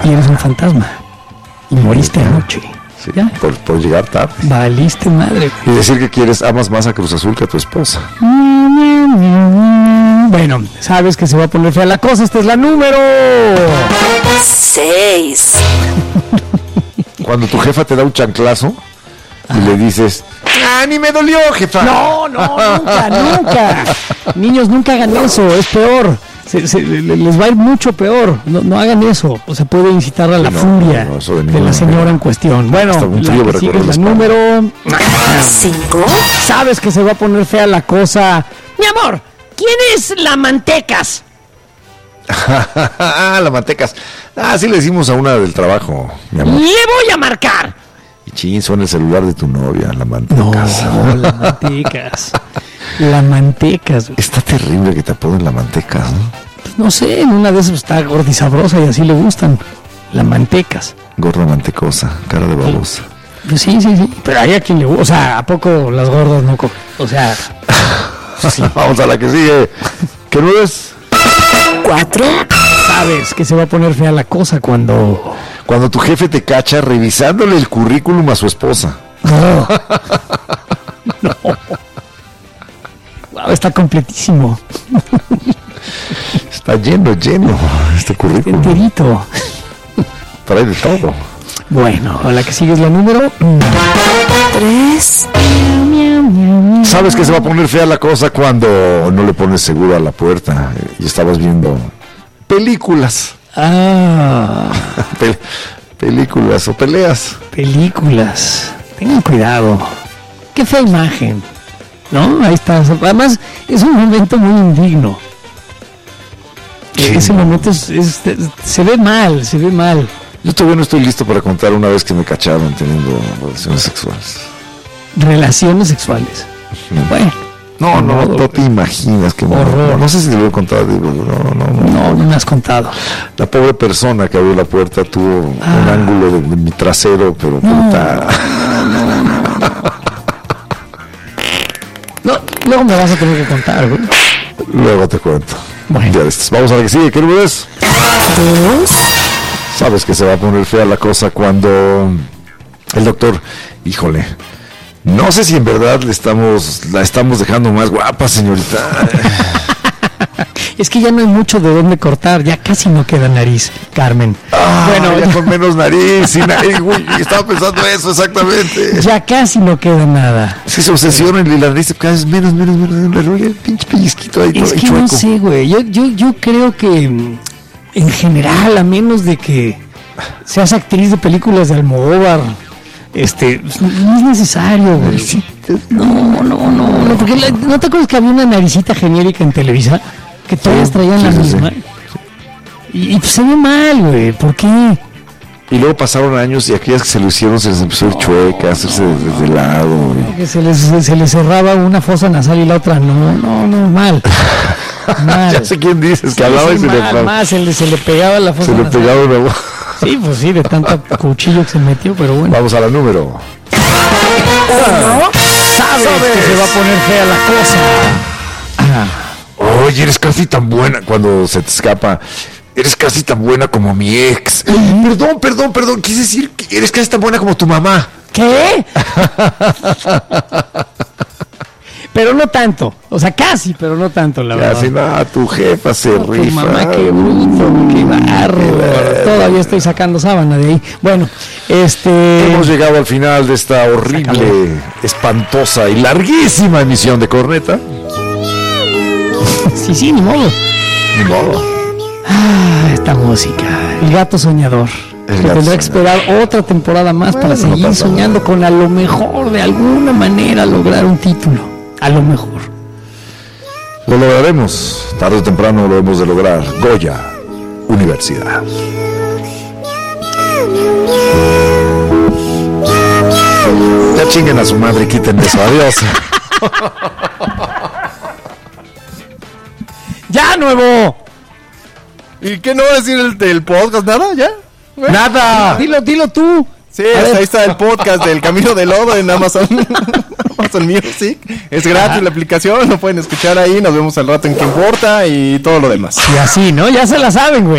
y eres un fantasma. Y moriste anoche. Sí, por llegar tarde. Valiste madre. Y decir que amas más a Cruz Azul que a tu esposa. Bueno, sabes que se va a poner fea la cosa. Esta es la número 6. Cuando tu jefa te da un chanclazo y le dices, ni me dolió, jefa. No, nunca. Niños, nunca hagan eso, es peor. Les va a ir mucho peor. No hagan eso. O sea, puede incitar a la furia de la señora en cuestión. Bueno, la que sigue es la número 5. Sabes que se va a poner fea la cosa. Mi amor, ¿quién es la Mantecas? La Mantecas. Sí le decimos a una del trabajo, mi amor. Le voy a marcar. Y chin, suena el celular de tu novia, la Mantecas. No, la Mantecas. La Mantecas. Está terrible que te apoden la Mantecas, ¿no? Pues no sé, en una de esas está gorda y sabrosa y así le gustan. La Mantecas. Gorda mantecosa, cara de babosa. Pues sí. Pero hay a quien le gusta. O sea, ¿a poco las gordas no cogen? O sea... Sí. Vamos a la que sigue. ¿Qué no es? 4. Sabes que se va a poner fea la cosa cuando tu jefe te cacha revisándole el currículum a su esposa. No. Wow, está completísimo. Está lleno este currículum. Enterito. Trae de todo. Bueno, la que sigue es la número 3. ¿Sabes que se va a poner fea la cosa cuando no le pones seguro a la puerta y estabas viendo películas? Películas o peleas. Películas. Tengan cuidado. Qué fea imagen. ¿No? Ahí está. Además, es un momento muy indigno. Ese momento se ve mal. Yo todavía no estoy listo para contar una vez que me cacharon teniendo relaciones sexuales. Relaciones sexuales. Bueno. No te imaginas que no sé si te lo he contado. No me has contado. La pobre persona que abrió la puerta tuvo un ángulo de mi trasero, pero brutal. No, luego me vas a tener que contar, güey. Luego te cuento. Bueno. Vamos a la que sigue. ¿Qué número es? 2. Sabes que se va a poner fea la cosa cuando el doctor, híjole, no sé si en verdad la estamos dejando más guapa, señorita. Es que ya no hay mucho de dónde cortar, ya casi no queda nariz, Carmen. Bueno, ya con menos nariz, sin nariz, güey, estaba pensando eso exactamente. Ya casi no queda nada. Si se obsesionan y la nariz cada vez menos, el pinche pellizquito ahí. Es que chueco. No sé, güey, yo creo que en general, a menos de que seas actriz de películas de Almodóvar, no es necesario, güey. No, porque ¿no te acuerdas que había una naricita genérica en Televisa? Que todas traían la misma. Sí. Y pues se ve mal, güey. ¿Por qué? Y luego pasaron años y aquellas que se lo hicieron se les empezó a ir chueca, hacerse de lado. Que se les cerraba una fosa nasal y la otra no, mal. Ya sé quién dices, que hablaba y se le pegaba la fosa nasal. Se le pegaba una voz. Sí, pues sí, de tanto cuchillo que se metió, pero bueno. Vamos a la número 1. Sabes que se va a poner fea la cosa. Oye, eres casi tan buena cuando se te escapa. Eres casi tan buena como mi ex. Perdón. Quise decir que eres casi tan buena como tu mamá. ¿Qué? Pero no tanto. O sea, casi, pero no tanto, la verdad. Casi nada, tu jefa se rifa. Tu mamá, qué bruto, qué barro. Todavía estoy sacando sábana de ahí. Bueno, hemos llegado al final de esta horrible, espantosa y larguísima emisión de Corneta. Sí, ni modo. Esta música. El gato soñador. Tendrá que esperar otra temporada más para seguir soñando con a lo mejor, de alguna manera, lograr un título. A lo mejor. Lo lograremos. Tarde o temprano lo hemos de lograr. Goya Universidad. Ya chinguen a su madre y quiten eso. Adiós. ¡Ya, nuevo! ¿Y qué no va a decir el podcast? ¿Nada? ¿Ya? ¡Nada! Dilo tú. Sí, ahí está el podcast del Camino del Lodo en Amazon Music. Es gratis la aplicación, lo pueden escuchar ahí. Nos vemos al rato en Qué Importa y todo lo demás. Y así, ¿no? Ya se la saben, güey.